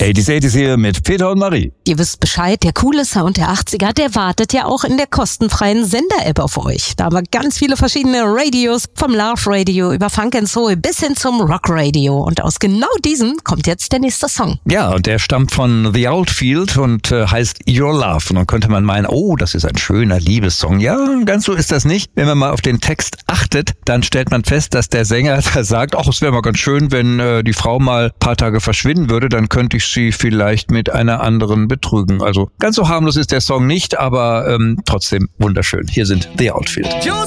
80s hier mit Peter und Marie. Ihr wisst Bescheid, der coole Sound der 80er, der wartet ja auch in der kostenfreien Sender-App auf euch. Da haben wir ganz viele verschiedene Radios, vom Love Radio über Funk & Soul bis hin zum Rock Radio. Und aus genau diesem kommt jetzt der nächste Song. Ja, und der stammt von The Outfield und heißt Your Love. Und dann könnte man meinen, oh, das ist ein schöner Liebessong. Ja, ganz so ist das nicht. Wenn man mal auf den Text achtet, dann stellt man fest, dass der Sänger da sagt, ach, es wäre mal ganz schön, wenn die Frau mal ein paar Tage verschwinden würde, dann könnte ich sie vielleicht mit einer anderen betrügen. Also ganz so harmlos ist der Song nicht, aber trotzdem wunderschön. Hier sind The Outfield.